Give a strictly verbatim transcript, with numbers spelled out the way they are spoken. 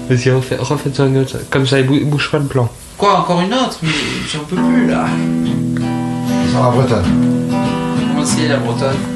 Vas-y, refais- refaites-en une autre. Comme ça, il bou- bouge pas le plan. Quoi, encore une autre? Mais j'en peux plus là. Sans la Bretonne. Comment c'est la Bretonne?